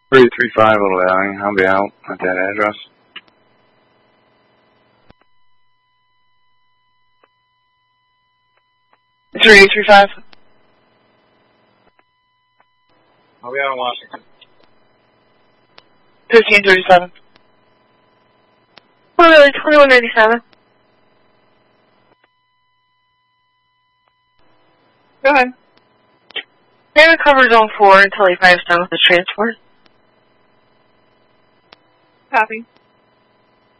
335 Little Valley. I'll be out at that address. .3835. I'll be out in Washington. 1537. Oh, really? 2197. Go ahead. Stay in cover zone 4 until he 5's done with the transport. Copy.